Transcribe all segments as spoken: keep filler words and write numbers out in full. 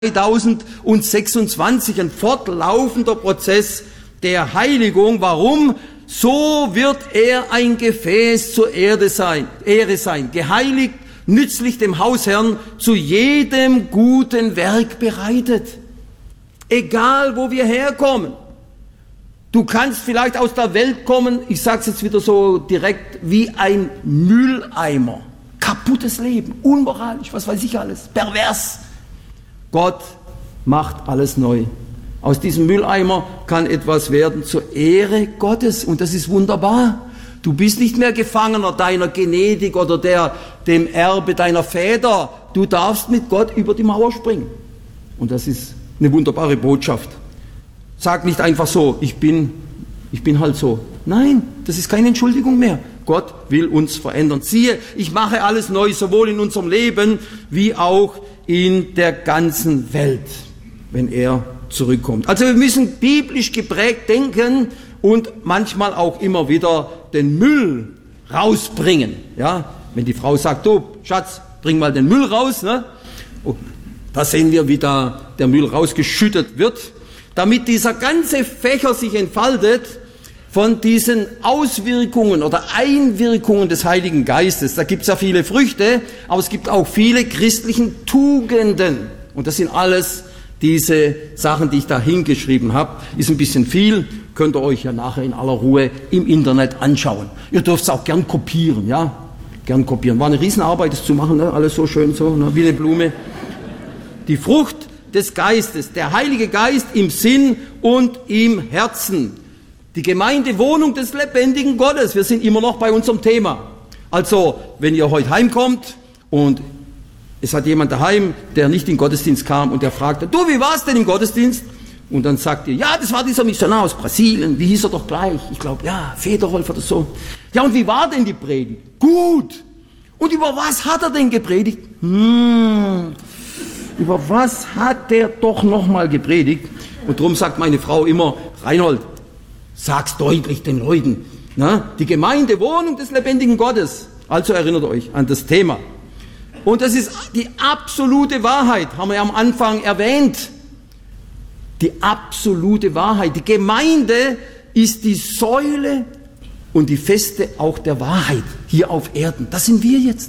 zweitausendsechsundzwanzig ein fortlaufender Prozess der Heiligung. Warum? So wird er ein Gefäß zur Erde sein, Ehre sein, geheiligt, nützlich dem Hausherrn, zu jedem guten Werk bereitet. Egal, wo wir herkommen. Du kannst vielleicht aus der Welt kommen, ich sage es jetzt wieder so direkt, wie ein Mülleimer. Kaputtes Leben, unmoralisch, was weiß ich alles, pervers. Gott macht alles neu. Aus diesem Mülleimer kann etwas werden zur Ehre Gottes und das ist wunderbar. Du bist nicht mehr Gefangener deiner Genetik oder der, dem Erbe deiner Väter. Du darfst mit Gott über die Mauer springen. Und das ist eine wunderbare Botschaft. Sag nicht einfach so, ich bin, ich bin halt so. Nein, das ist keine Entschuldigung mehr. Gott will uns verändern. Siehe, ich mache alles neu, sowohl in unserem Leben wie auch in der ganzen Welt, wenn er zurückkommt. Also wir müssen biblisch geprägt denken und manchmal auch immer wieder den Müll rausbringen. Ja, wenn die Frau sagt, du Schatz, bring mal den Müll raus, ne? Oh, da sehen wir, wie da der Müll rausgeschüttet wird, damit dieser ganze Fächer sich entfaltet von diesen Auswirkungen oder Einwirkungen des Heiligen Geistes. Da gibt es ja viele Früchte, aber es gibt auch viele christlichen Tugenden. Und das sind alles diese Sachen, die ich da hingeschrieben habe. Ist ein bisschen viel, könnt ihr euch ja nachher in aller Ruhe im Internet anschauen. Ihr dürft es auch gern kopieren, ja? Gern kopieren. War eine Riesenarbeit, das zu machen, ne? Alles so schön, so, ne? Wie eine Blume. Die Frucht des Geistes, der Heilige Geist im Sinn und im Herzen. Die Gemeindewohnung des lebendigen Gottes. Wir sind immer noch bei unserem Thema. Also, wenn ihr heute heimkommt und es hat jemand daheim, der nicht in den Gottesdienst kam und der fragte, du, wie war es denn im Gottesdienst? Und dann sagt ihr, ja, das war dieser Missionar aus Brasilien. Wie hieß er doch gleich? Ich glaube, ja, Federholf oder so. Ja, und wie war denn die Predigt? Gut. Und über was hat er denn gepredigt? Hm, über was hat der doch nochmal gepredigt? Und darum sagt meine Frau immer, Reinhold, sag's deutlich den Leuten. Na, die Gemeindewohnung des lebendigen Gottes. Also erinnert euch an das Thema. Und das ist die absolute Wahrheit, haben wir ja am Anfang erwähnt. Die absolute Wahrheit. Die Gemeinde ist die Säule und die Feste auch der Wahrheit hier auf Erden. Das sind wir jetzt.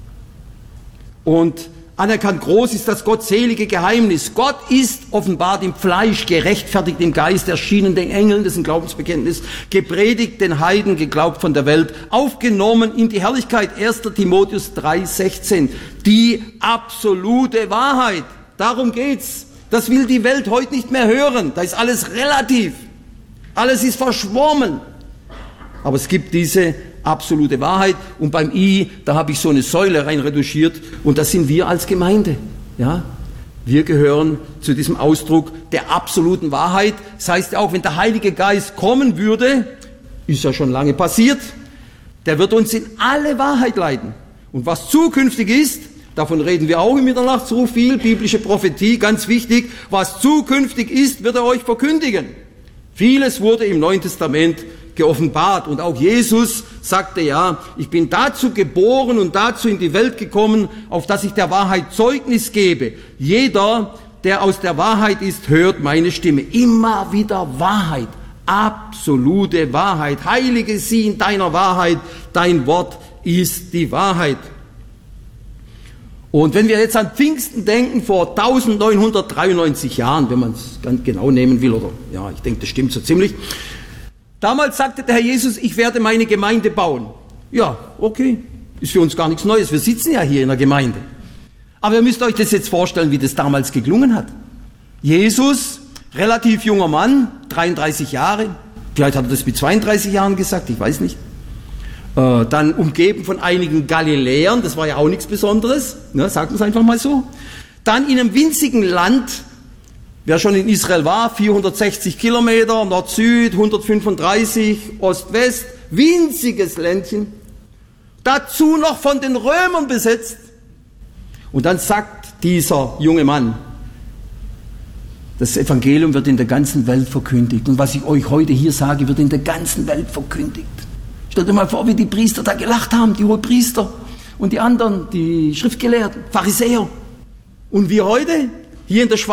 Und anerkannt groß ist das gottselige Geheimnis. Gott ist offenbart im Fleisch, gerechtfertigt im Geist, erschienen den Engeln, das ist ein Glaubensbekenntnis, gepredigt den Heiden, geglaubt von der Welt, aufgenommen in die Herrlichkeit. erster Timotheus drei sechzehn. Die absolute Wahrheit. Darum geht's. Das will die Welt heute nicht mehr hören. Da ist alles relativ. Alles ist verschwommen. Aber es gibt diese absolute Wahrheit. Und beim I, da habe ich so eine Säule rein retuschiert. Und das sind wir als Gemeinde. Ja? Wir gehören zu diesem Ausdruck der absoluten Wahrheit. Das heißt ja auch, wenn der Heilige Geist kommen würde, ist ja schon lange passiert, der wird uns in alle Wahrheit leiten. Und was zukünftig ist, davon reden wir auch im Mitternachtsruf viel, biblische Prophetie, ganz wichtig, was zukünftig ist, wird er euch verkündigen. Vieles wurde im Neuen Testament geoffenbart und auch Jesus sagte ja, ich bin dazu geboren und dazu in die Welt gekommen, auf dass ich der Wahrheit Zeugnis gebe. Jeder, der aus der Wahrheit ist, hört meine Stimme. Immer wieder Wahrheit, absolute Wahrheit. Heilige sie in deiner Wahrheit, dein Wort ist die Wahrheit. Und wenn wir jetzt an Pfingsten denken, vor neunzehnhundertdreiundneunzig Jahren, wenn man es ganz genau nehmen will, oder ja, ich denke, das stimmt so ziemlich. Damals sagte der Herr Jesus, ich werde meine Gemeinde bauen. Ja, okay, ist für uns gar nichts Neues. Wir sitzen ja hier in der Gemeinde. Aber ihr müsst euch das jetzt vorstellen, wie das damals geklungen hat. Jesus, relativ junger Mann, dreiunddreißig Jahre, vielleicht hat er das mit zweiunddreißig Jahren gesagt, ich weiß nicht. Äh, dann umgeben von einigen Galiläern, das war ja auch nichts Besonderes, ne, sagt man es einfach mal so. Dann in einem winzigen Land, wer schon in Israel war, vierhundertsechzig Kilometer, Nord-Süd, hundertfünfunddreißig, Ost-West, winziges Ländchen. Dazu noch von den Römern besetzt. Und dann sagt dieser junge Mann, das Evangelium wird in der ganzen Welt verkündigt. Und was ich euch heute hier sage, wird in der ganzen Welt verkündigt. Stellt euch mal vor, wie die Priester da gelacht haben, die Hohepriester und die anderen, die Schriftgelehrten, Pharisäer. Und wir heute, hier in der